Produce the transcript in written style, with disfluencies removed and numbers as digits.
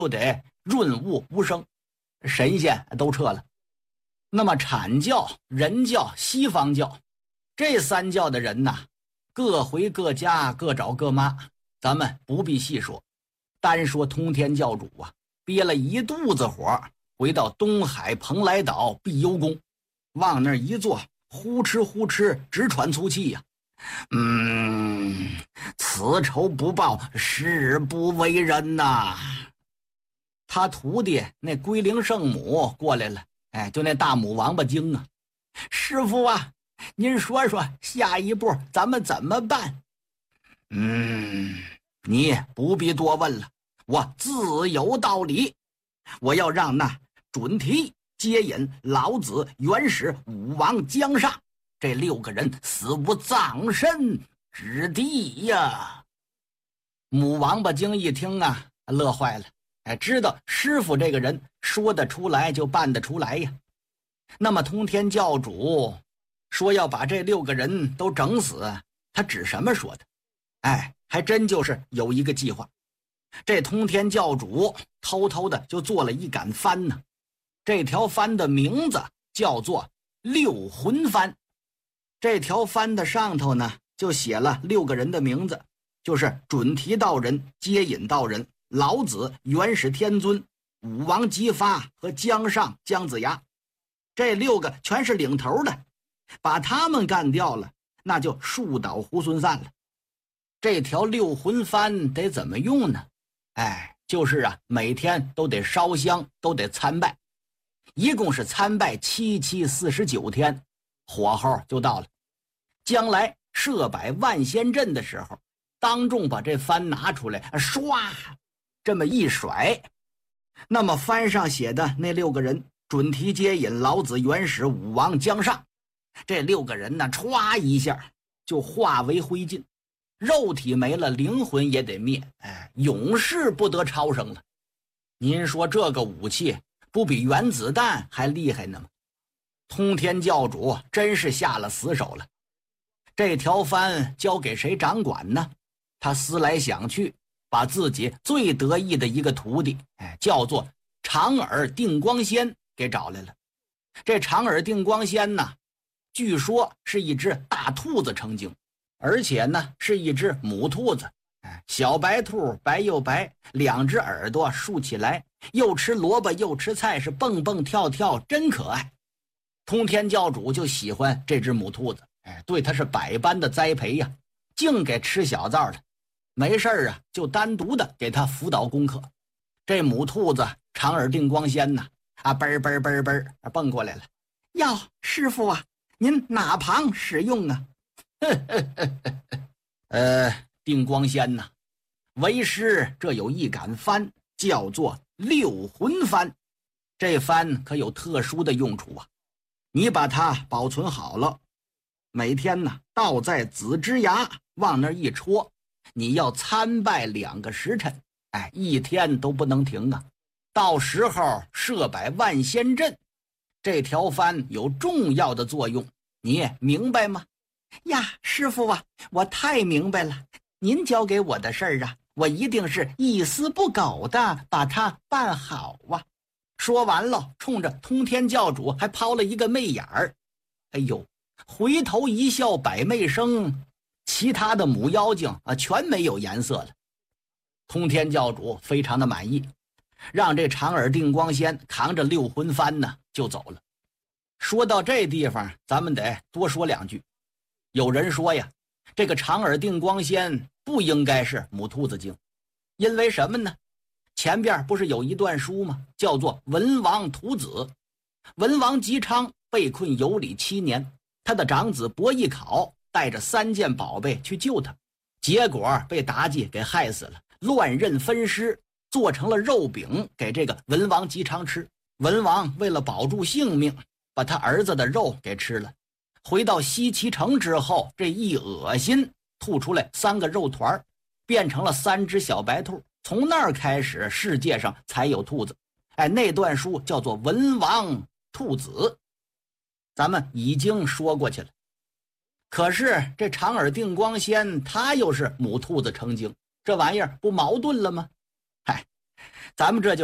就得润物无声，神仙都撤了。那么阐教、人教、西方教这三教的人呐，各回各家，各找各妈，咱们不必细说。单说通天教主啊，憋了一肚子火，回到东海蓬莱岛碧幽宫，往那儿一坐，呼哧呼哧直喘粗气呀。此仇不报，誓不为人呐。他徒弟那龟灵圣母过来了，就那大母王八精啊，师傅啊，您说说下一步咱们怎么办？你不必多问了，我自有道理。我要让那准提、接引、老子、元始、武王、姜尚这6个人死无葬身之地呀！母王八精一听啊，乐坏了，知道师傅这个人说得出来就办得出来呀。那么通天教主说要把这6个人都整死，他指什么说的？还真就是有一个计划。这通天教主偷偷的就做了一杆幡呢，这条幡的名字叫做六魂幡。这条幡的上头呢，就写了6个人的名字，就是准提道人、接引道人、老子、元始天尊、武王姬发和姜尚、姜子牙。这6个全是领头的，把他们干掉了，那就树倒猢狲散了。这条六魂幡得怎么用呢？就是啊，每天都得烧香，都得参拜，一共是参拜749天，火候就到了。将来设摆万仙阵的时候，当众把这幡拿出来，唰这么一甩，那么幡上写的那6个人，准提、接引、老子、元始、武王、姜尚，这6个人呢，歘一下就化为灰烬，肉体没了，灵魂也得灭，永世不得超生了。您说这个武器不比原子弹还厉害呢吗？通天教主真是下了死手了。这条幡交给谁掌管呢？他思来想去，把自己最得意的一个徒弟，叫做长耳定光仙给找来了。这长耳定光仙呢，据说是一只大兔子成精，而且呢是一只母兔子，小白兔，白又白，2只耳朵竖起来，又吃萝卜又吃菜，是蹦蹦跳跳，真可爱。通天教主就喜欢这只母兔子，对他是百般的栽培呀，净给吃小灶了。没事啊，就单独的给他辅导功课。这母兔子长耳定光仙呐，嘣嘣嘣嘣蹦过来了。哟，师傅啊，您哪旁使用啊？定光仙呐，为师这有一杆幡，叫做六魂幡。这幡可有特殊的用处啊，你把它保存好了，每天呢倒在紫枝芽，往那儿一戳，你要参拜2个时辰，一天都不能停啊。到时候设摆万仙阵，这条幡有重要的作用，你明白吗？呀，师傅啊，我太明白了，您交给我的事儿啊，我一定是一丝不苟的把它办好啊。说完了，冲着通天教主还抛了一个媚眼儿。回头一笑百媚生，其他的母妖精全没有颜色了。通天教主非常的满意，让这长耳定光仙扛着六魂幡呢就走了。说到这地方，咱们得多说2句。有人说呀，这个长耳定光仙不应该是母兔子精，因为什么呢？前边不是有一段书吗？叫做文王屠子。文王姬昌被困有里7年，他的长子伯邑考带着3件宝贝去救他，结果被妲己给害死了，乱刃分尸，做成了肉饼给这个文王姬昌吃。文王为了保住性命，把他儿子的肉给吃了。回到西岐城之后，这一恶心，吐出来3个肉团，变成了3只小白兔。从那儿开始，世界上才有兔子。那段书叫做文王兔子，咱们已经说过去了。可是这长耳定光仙他又是母兔子成精，这玩意儿不矛盾了吗？ 咱们这就